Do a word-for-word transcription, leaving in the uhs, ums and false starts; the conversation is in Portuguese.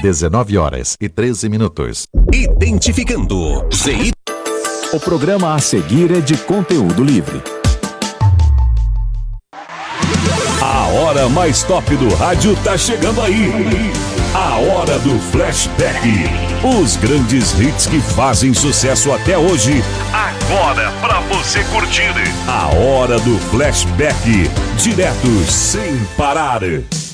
dezenove horas e treze minutos. Identificando Z Y. O programa a seguir é de conteúdo livre. A hora mais top do rádio tá chegando aí. A hora do flashback. Os grandes hits que fazem sucesso até hoje. Agora pra você curtir. A hora do flashback. Direto sem parar.